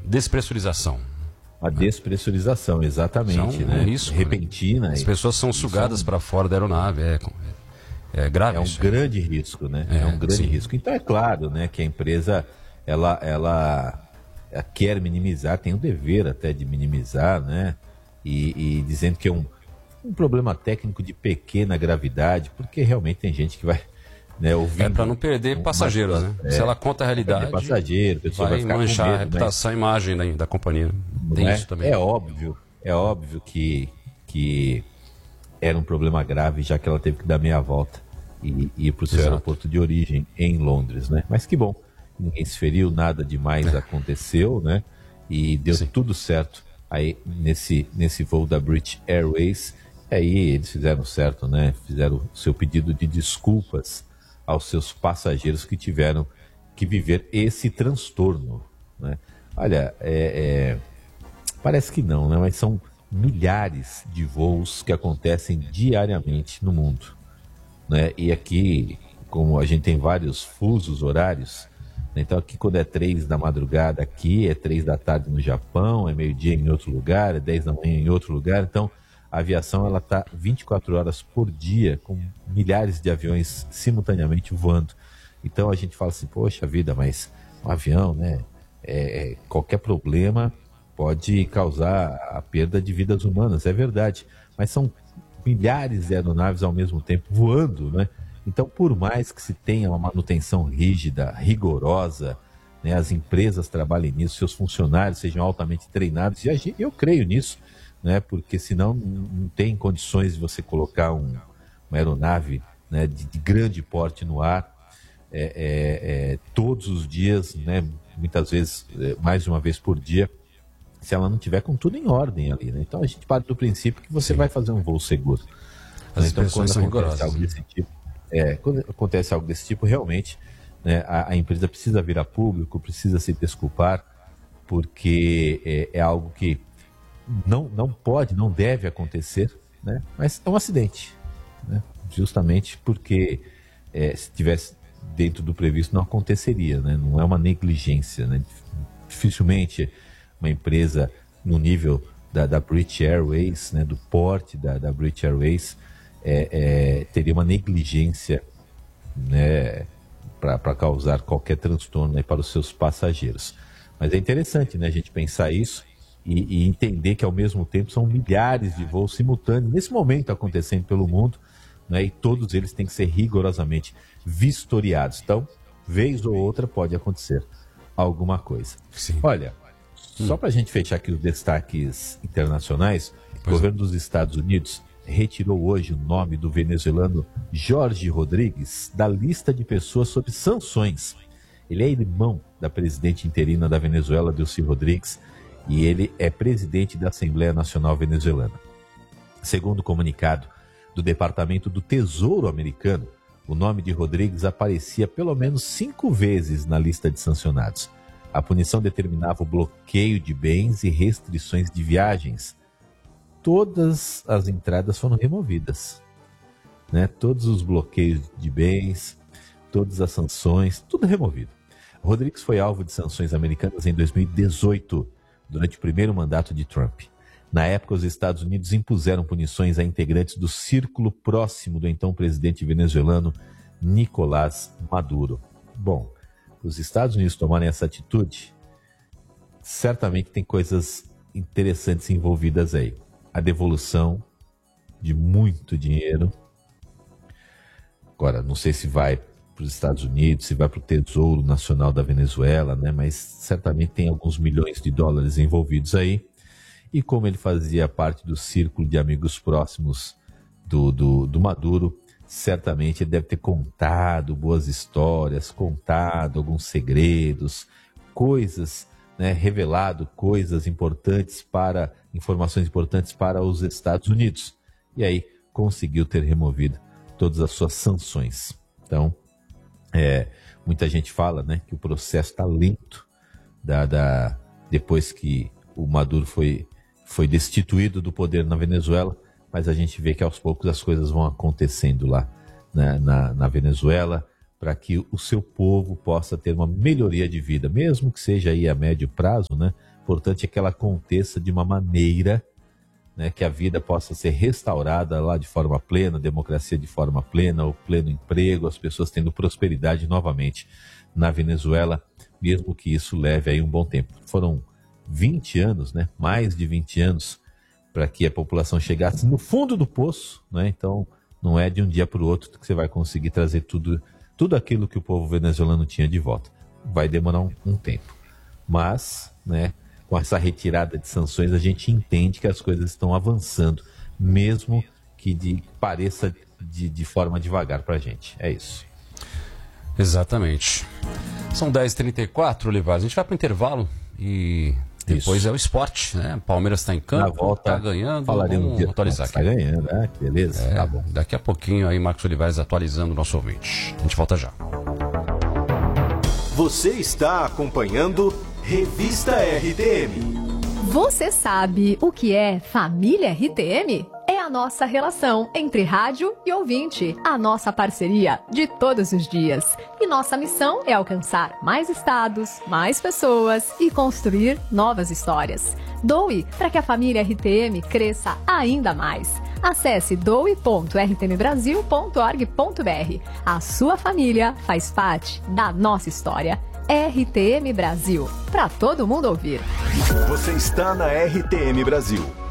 despressurização. A despressurização, exatamente, Isso é um risco, repentina. As pessoas são sugadas para fora da aeronave, é grave. É um grande risco, né? É um grande risco. Então é claro, né, que a empresa ela quer minimizar, tem o dever até de minimizar, né? E dizendo que é um problema técnico de pequena gravidade, porque realmente tem gente que vai, né, ouvindo. Para não perder passageiros, né? Se ela conta a realidade, passageiro, a pessoa vai ficar manchar com a medo, reputação, a imagem da companhia. Tem isso também. É óbvio que era um problema grave, já que ela teve que dar meia volta e ir para o seu aeroporto de origem em Londres, né? Mas que bom, ninguém se feriu, nada demais aconteceu, né? E deu tudo certo aí nesse voo da British Airways. Aí eles fizeram certo, né? Fizeram o seu pedido de desculpas aos seus passageiros que tiveram que viver esse transtorno, né? Olha, parece que não, né? Mas são milhares de voos que acontecem diariamente no mundo, né? E aqui, como a gente tem vários fusos horários, né? Então aqui quando é 3 da madrugada aqui, é 3 da tarde no Japão, é meio-dia em outro lugar, é 10 da manhã em outro lugar. Então a aviação ela está 24 horas por dia, com milhares de aviões simultaneamente voando. Então a gente fala assim, poxa vida, mas um avião, né? Qualquer problema pode causar a perda de vidas humanas, é verdade. Mas são milhares de aeronaves ao mesmo tempo voando, né? Então, por mais que se tenha uma manutenção rígida, rigorosa, né, as empresas trabalhem nisso, seus funcionários sejam altamente treinados, e eu creio nisso, né, porque senão não tem condições de você colocar uma aeronave, né, de grande porte no ar todos os dias, né, muitas vezes mais de uma vez por dia, se ela não tiver com tudo em ordem ali, né? Então a gente parte do princípio que você vai fazer um voo seguro. As então, inspeções são rigorosas. Quando acontece algo desse tipo, realmente, né, a empresa precisa vir a público, precisa se desculpar, porque é algo que não pode, não deve acontecer, né? Mas é um acidente, né? Justamente porque se tivesse dentro do previsto não aconteceria, né? Não é uma negligência, né? Dificilmente uma empresa no nível da British Airways, né, do porte da British Airways, teria uma negligência, né, para causar qualquer transtorno, né, para os seus passageiros. Mas é interessante, né, a gente pensar isso e entender que ao mesmo tempo são milhares de voos simultâneos nesse momento acontecendo pelo mundo, né, e todos eles têm que ser rigorosamente vistoriados. Então, vez ou outra pode acontecer alguma coisa. Sim. Olha, só para a gente fechar aqui os destaques internacionais, o governo dos Estados Unidos retirou hoje o nome do venezuelano Jorge Rodrigues da lista de pessoas sob sanções. Ele é irmão da presidente interina da Venezuela, Delcy Rodrigues, e ele é presidente da Assembleia Nacional Venezuelana. Segundo o comunicado do Departamento do Tesouro americano, o nome de Rodrigues aparecia pelo menos 5 vezes na lista de sancionados. A punição determinava o bloqueio de bens e restrições de viagens. Todas as entradas foram removidas, né? Todos os bloqueios de bens, todas as sanções, tudo removido. Rodrigues foi alvo de sanções americanas em 2018, durante o primeiro mandato de Trump. Na época, os Estados Unidos impuseram punições a integrantes do círculo próximo do então presidente venezuelano Nicolás Maduro. Bom, os Estados Unidos tomarem essa atitude, certamente tem coisas interessantes envolvidas aí. A devolução de muito dinheiro. Agora, não sei se vai para os Estados Unidos, se vai para o Tesouro Nacional da Venezuela, né? Mas certamente tem alguns milhões de dólares envolvidos aí. E como ele fazia parte do círculo de amigos próximos do Maduro, certamente ele deve ter contado boas histórias, contado alguns segredos, coisas, né, revelado coisas importantes informações importantes para os Estados Unidos. E aí conseguiu ter removido todas as suas sanções. Então, muita gente fala, né, que o processo está lento depois que o Maduro foi destituído do poder na Venezuela, mas a gente vê que aos poucos as coisas vão acontecendo lá, né, na Venezuela, para que o seu povo possa ter uma melhoria de vida, mesmo que seja aí a médio prazo, né, importante é que ela aconteça de uma maneira, né, que a vida possa ser restaurada lá de forma plena, democracia de forma plena, o pleno emprego, as pessoas tendo prosperidade novamente na Venezuela, mesmo que isso leve aí um bom tempo. Foram 20 anos, né, mais de 20 anos, para que a população chegasse no fundo do poço, né? Então não é de um dia para o outro que você vai conseguir trazer tudo aquilo que o povo venezuelano tinha de volta. Vai demorar um tempo. Mas, né, com essa retirada de sanções, a gente entende que as coisas estão avançando, mesmo que pareça de forma devagar para a gente. É isso. Exatamente. São 10h34, Olivares. A gente vai para o intervalo e depois é o esporte, né? Palmeiras está em campo, está ganhando. Falaremos vamos atualizar aqui. Está ganhando, né? Que beleza. Tá bom. Daqui a pouquinho aí, Marcos Olivares atualizando o nosso ouvinte. A gente volta já. Você está acompanhando Revista RTM. Você sabe o que é família RTM? É a nossa relação entre rádio e ouvinte, a nossa parceria de todos os dias. E nossa missão é alcançar mais estados, mais pessoas e construir novas histórias. Doe para que a família RTM cresça ainda mais. Acesse doe.rtmbrasil.org.br. A sua família faz parte da nossa história. RTM Brasil, para todo mundo ouvir. Você está na RTM Brasil.